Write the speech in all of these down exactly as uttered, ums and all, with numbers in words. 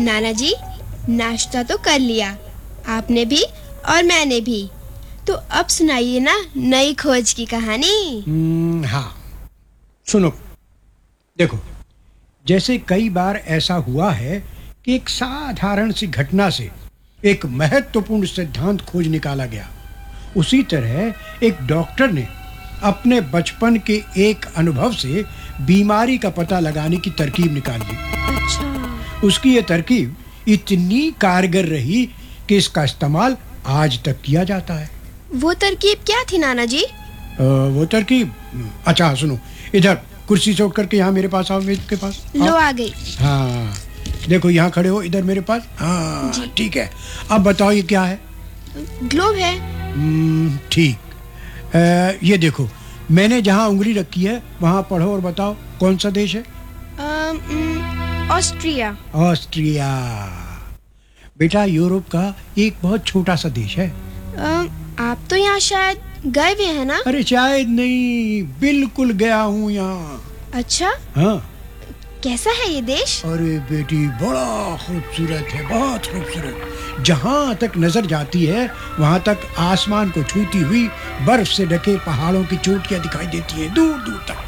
नाना जी, नाश्ता तो कर लिया, आपने भी और मैंने भी। तो अब सुनाइए ना नई खोज की कहानी। हम्म, हाँ सुनो, देखो, जैसे कई बार ऐसा हुआ है कि एक साधारण सी घटना से एक महत्वपूर्ण सिद्धांत खोज निकाला गया, उसी तरह एक डॉक्टर ने अपने बचपन के एक अनुभव से बीमारी का पता लगाने की तरकीब निकाल ली। अच्छा। उसकी ये तरकीब इतनी कारगर रही कि इसका इस्तेमाल आज तक किया जाता है। वो तरकीब क्या थी नाना जी? आ, वो तरकीब, अच्छा सुनो, इधर कुर्सी से उठ करके यहाँ मेरे पास आओ, मेज के पास आओ। लो आ गई। हाँ देखो, यहाँ खड़े हो इधर मेरे पास। हाँ ठीक है, अब बताओ ये क्या है? ग्लोब है। हम्म, ठीक। आ, ये देखो, मैंने जहाँ उंगली रखी है वहाँ पढ़ो और बताओ कौन सा देश है? अम, उम, ऑस्ट्रिया। ऑस्ट्रिया। बेटा, यूरोप का एक बहुत छोटा सा देश है। अम, आप तो यहाँ शायद गए हुए हैं ना? अरे शायद नहीं, बिल्कुल गया हूँ यहाँ। अच्छा, हाँ। कैसा है ये देश? अरे बेटी, बड़ा खूबसूरत है, बहुत खूबसूरत। जहाँ तक नजर जाती है वहाँ तक आसमान को छूती हुई बर्फ से ढके पहाड़ों की चोटियाँ दिखाई देती है, दूर दूर तक।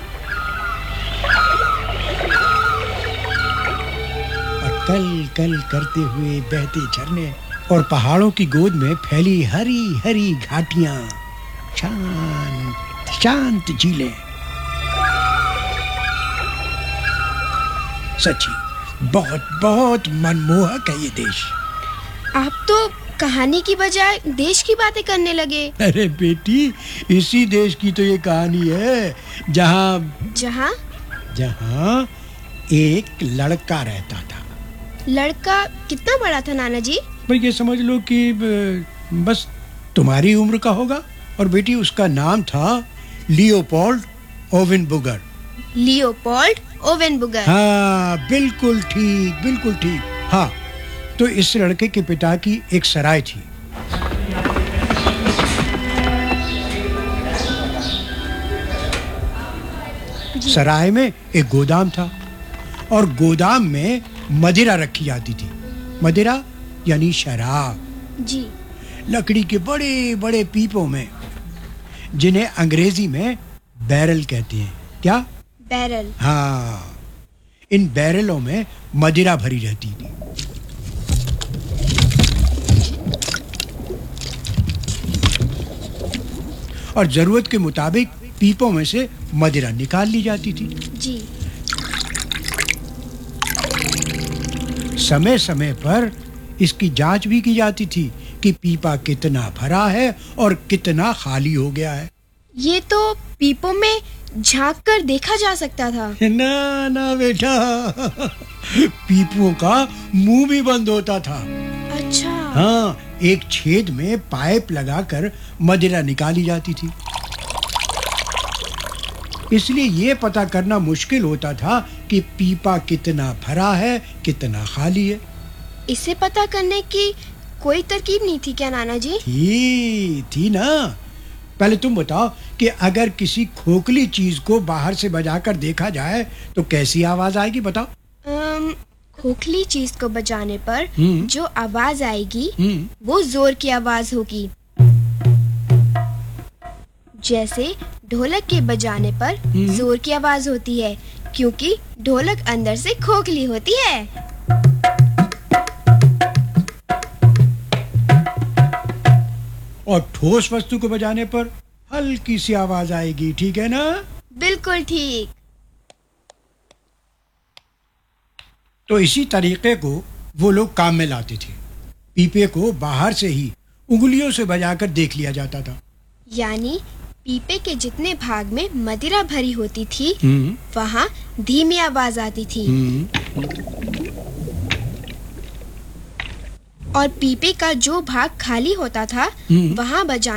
और कल कल करते हुए बहते झरने और पहाड़ों की गोद में फैली हरी हरी घाटियाँ, शांत शांत झीलें। सच्ची बहुत बहुत मनमोहक है ये देश। आप तो कहानी की बजाय देश की बातें करने लगे। अरे बेटी, इसी देश की तो ये कहानी है जहाँ जहाँ जहाँ एक लड़का रहता था। लड़का कितना बड़ा था नाना जी? भाई ये समझ लो कि बस तुम्हारी उम्र का होगा। और बेटी, उसका नाम था लियोपोल्ड ओवेनबुगर। लियोपोल्ड ओवेनबुगर। हाँ बिल्कुल ठीक, बिल्कुल ठीक। हाँ, तो इस लड़के के पिता की एक सराय थी। सराय में एक गोदाम था और गोदाम में मदिरा रखी जाती थी। मदिरा यानी शराब। जी। लकड़ी के बड़े बड़े पीपों में, जिन्हें अंग्रेजी में बैरल कहते हैं। क्या? बैरल। हाँ, इन बैरलों में मदिरा भरी रहती थी। और जरूरत के मुताबिक पीपों में से मदिरा निकाल ली जाती थी। जी। समय समय पर इसकी जांच भी की जाती थी कि पीपा कितना भरा है और कितना खाली हो गया है। ये तो पीपों में झांक कर देखा जा सकता था। ना ना बेटा, पीपों का मुंह भी बंद होता था। अच्छा। हाँ, एक छेद में पाइप लगाकर मदिरा निकाली जाती थी। इसलिए ये पता करना मुश्किल होता था कि पीपा कितना भरा है, कितना खाली है। इसे पता करने की कोई तरकीब नहीं थी क्या नाना जी? थी थी ना। पहले तुम बताओ कि अगर किसी खोखली चीज को बाहर से बजाकर देखा जाए तो कैसी आवाज आएगी, बताओ। अम, खोखली चीज को बजाने पर हम्म। जो आवाज आएगी हम्म। वो जोर की आवाज होगी। जैसे ढोलक के बजाने पर हम्म। जोर की आवाज होती है, क्योंकि ढोलक अंदर से खोखली होती है। और ठोस वस्तु को बजाने पर हल्की सी आवाज आएगी, ठीक है ना? बिल्कुल ठीक। तो इसी तरीके को वो लोग काम में लाते थे। पीपे को बाहर से ही उंगलियों से बजाकर देख लिया जाता था। यानी पीपे के जितने भाग में मदिरा भरी होती थी हम्म। वहाँ धीमी आवाज आती थी। हम्म। और पीपे का जो भाग खाली होता था हम्म। वहाँ बजाने